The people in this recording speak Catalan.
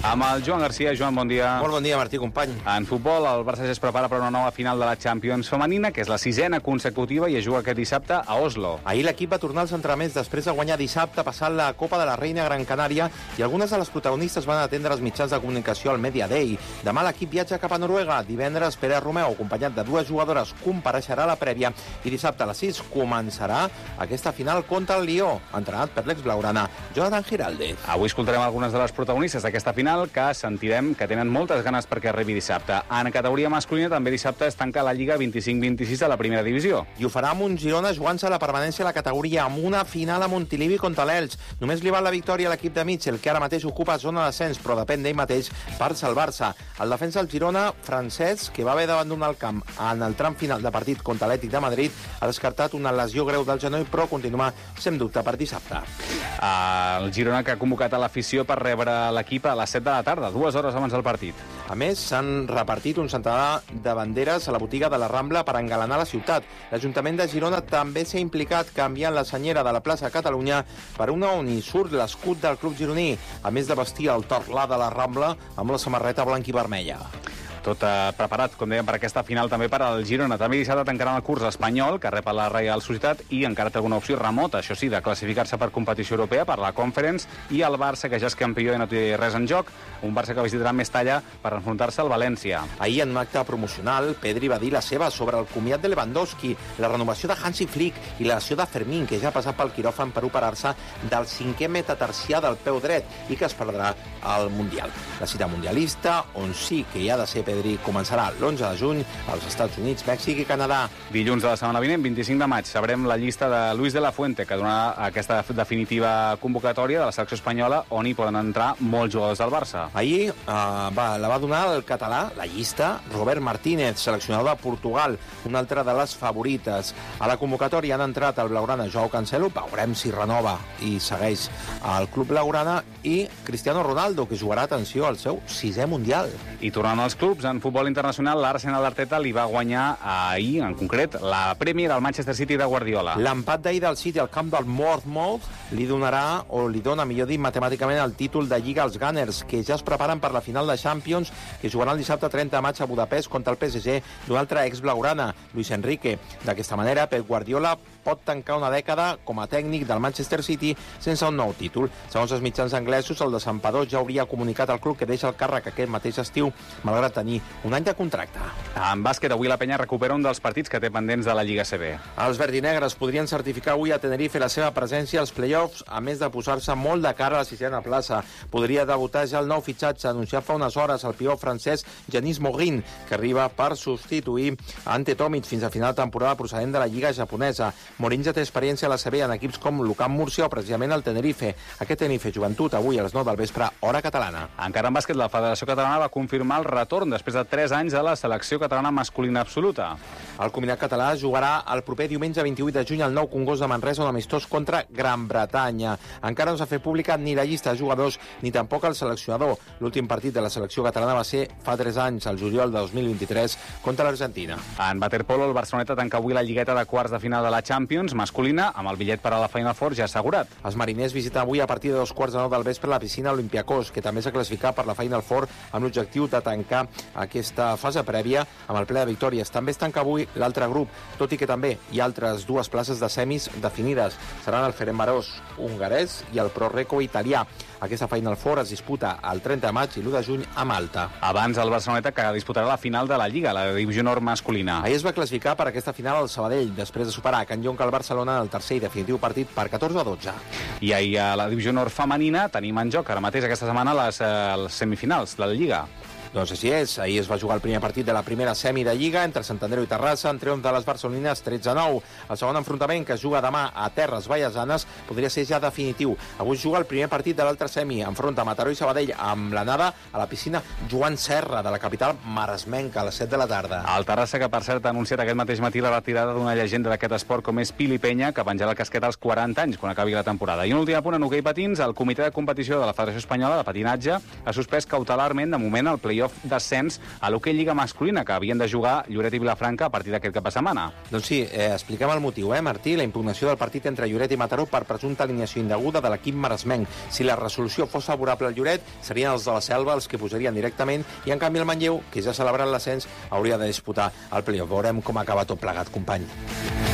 Amb el Joan Garcia. Joan, bon dia. Molt bon dia, Martí, company. En futbol, el Barça ja es prepara per una nova final de la Champions femenina, que és la 6a consecutiva i es juga aquest dissabte a Oslo. Ahir l'equip va tornar als entrenaments després de guanyar dissabte passant la Copa de la Reina Gran Canària i algunes de les protagonistes van atendre els mitjans de comunicació al Media Day. Demà l'equip viatja cap a Noruega. Divendres, Pere Romeu, acompanyat de dues jugadores, compareixerà a la prèvia i dissabte a les 6 començarà aquesta final contra el Lió, entrenat per l'ex-blaugrana Jonathan Giraldez. Avui escoltarem algunes de les protagonistes d'aquesta final que sentirem que tenen moltes ganes perquè arribi dissabte. En categoria masculina també dissabte es tanca la Lliga 25-26 de la primera divisió. I ho farà amb un Girona jugant-se la permanència a la categoria amb una final a Montilivi contra l'Elx. Només li val la victòria a l'equip de Mitchell, que ara mateix ocupa zona d'ascens, però depèn d'ell mateix per salvar-se. El defensa del Girona, Francesc, que va haver d'abandonar el camp en el tram final de partit contra l'Atlètic de Madrid, ha descartat una lesió greu del genoll, però continua sent dubte per dissabte. El Girona, que ha convocat a l'afició per rebre l'equip a les 7 de la tarda, 2 hores abans del partit. A més, s'han repartit un centenar de banderes a la botiga de la Rambla per engalanar la ciutat. L'Ajuntament de Girona també s'ha implicat canviant la senyera de la plaça Catalunya per una on hi surt l'escut del club gironí, a més de vestir el torlà de la Rambla amb la samarreta blanca i vermella. Tot preparat, com dèiem, per aquesta final també per al Girona. També dissabte tancaran el curs espanyol, que rep a la Reial Societat, i encara té alguna opció remota, això sí, de classificar-se per competició europea, per la Conference, i el Barça, que ja és campió i no té res en joc, un Barça que visitarà Mestalla per enfrontar-se al València. Ahir, en un acte promocional, Pedri va dir la seva sobre el comiat de Lewandowski, la renovació de Hansi Flick i la lesió de Fermín, que ja ha passat pel quiròfan per operar-se del 5è metatarsià del peu dret i que es perdrà al Mundial. La cita mundialista, on sí que hi ha de ser Pedri, començarà l'11 de juny als Estats Units, Mèxic i Canadà. Dilluns de la setmana vinent, 25 de maig, sabrem la llista de Luis de la Fuente, que donarà aquesta definitiva convocatòria de la selecció espanyola, on hi poden entrar molts jugadors del Barça. Ahir la va donar el català, la llista, Robert Martínez, seleccionador de Portugal, una altra de les favorites. A la convocatòria han entrat el blaugrana Joao Cancelo, veurem si renova i segueix al club blaugrana, i Cristiano Ronaldo, que jugarà, atenció, al seu 6è Mundial. I tornant als clubs, en futbol internacional, l'Arsenal d'Arteta li va guanyar ahir, en concret, la Premier al Manchester City de Guardiola. L'empat d'ahir del City al camp del Bournemouth li donarà, o li dona, millor dit, matemàticament el títol de Lliga als Gunners, que ja es preparen per la final de Champions, que jugaran el dissabte 30 de maig a Budapest contra el PSG d'un altre ex-blaugrana, Luis Enrique. D'aquesta manera, Pep Guardiola pot tancar una dècada com a tècnic del Manchester City sense un nou títol. Segons els mitjans anglesos, el desempador ja hauria comunicat al club que deixa el càrrec aquest mateix estiu, malgrat tenir un any de contracte. En bàsquet, avui la Penya recupera un dels partits que té pendents de la Lliga CB. Els verdinegres podrien certificar avui a Tenerife la seva presència als play-offs, a més de posar-se molt de cara a la 6a plaça. Podria debutar ja el nou fitxatge anunciat fa unes hores el pivot francès Yanis Morin, que arriba per substituir Ante Tomic fins a final de temporada procedent de la Lliga japonesa. Morin ja té experiència a la CB en equips com l'Ucam Múrcia o precisament el Tenerife. Aquest Tenerife Joventut avui a les 9 del vespre, hora catalana. Encara en bàsquet, la Federació Catalana va confirmar el retorn després de 3 anys a la selecció catalana masculina absoluta. El combinat català jugarà el proper diumenge 28 de juny al Nou Congost de Manresa, un amistós contra Gran Bretanya. Encara no s'ha fet pública ni la llista de jugadors ni tampoc el seleccionador. L'últim partit de la selecció catalana va ser fa 3 anys, el juliol de 2023, contra l'Argentina. En waterpolo, el Barceloneta tanca avui la lligueta de quarts de final de la Champions masculina amb el bitllet per a la Final Four ja assegurat. Els mariners visiten avui a partir de 2:15 del vespre la piscina Olympiacos, que també s'ha classificat per la Final Four amb l'objectiu de tancar aquesta fase prèvia amb el ple de victòries. També es tanca avui l'altre grup, tot i que també hi ha altres 2 places de semis definides. Seran el Ferencváros hongarès i el Pro Recco italià. Aquesta Final Four es disputa el 30 de maig i l'1 de juny a Malta. Abans el Barceloneta, que disputarà la final de la Lliga, la divisió nord masculina. Ahir es va classificar per aquesta final al Sabadell, després de superar a Can Jonca el Barcelona en el tercer i definitiu partit per 14-12. I ahir a la divisió nord femenina tenim en joc ara mateix aquesta setmana les semifinals de la Lliga. Doncs així és, ahir es va jugar el primer partit de la primera semi de Lliga entre Sant Andreu i Terrassa, en triomf de les barcelonines 13-9. El segon enfrontament, que es juga demà a Terres Vallesanes, podria ser ja definitiu. Avui juga el primer partit de l'altre semi, enfronta Mataró i Sabadell, amb l'anada a la piscina Joan Serra, de la capital maresmenca, a les 7 de la tarda. El Terrassa, que per cert ha anunciat aquest mateix matí la retirada d'una llegenda d'aquest esport com és Pili Penya, que penjarà el casquet als 40 anys quan acabi la temporada. I un últim apunt en hoquei patins, el comitè de competició de la Federació Espanyola de Patinatge ha suspès cautelarment de moment el play play-off d'ascens a l'hoquei Lliga masculina, que havien de jugar Lloret i Vilafranca a partir d'aquest cap de setmana. Doncs sí, expliquem el motiu, Martí? La impugnació del partit entre Lloret i Mataró per presumpta alineació indeguda de l'equip maresmenc. Si la resolució fos favorable al Lloret, serien els de la Selva els que posarien directament, i en canvi el Manlleu, que ja ha celebrat l'ascens, hauria de disputar el play-off. Veurem com acaba tot plegat, company.